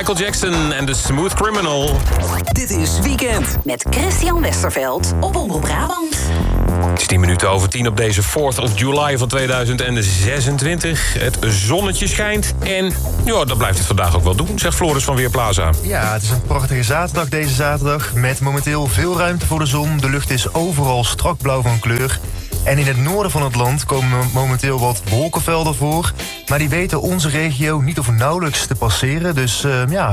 Michael Jackson en The Smooth Criminal. Dit is Weekend. Met Christian Westerveld op Omroep Brabant. Het is 10 minuten over 10 op deze 4th of July van 2026. Het zonnetje schijnt en ja, dat blijft het vandaag ook wel doen, zegt Floris van Weerplaza. Ja, het is een prachtige zaterdag deze zaterdag. Met momenteel veel ruimte voor de zon. De lucht is overal strak blauw van kleur. En in het noorden van het land komen momenteel wat wolkenvelden voor. Maar die weten onze regio niet of nauwelijks te passeren. Dus ja,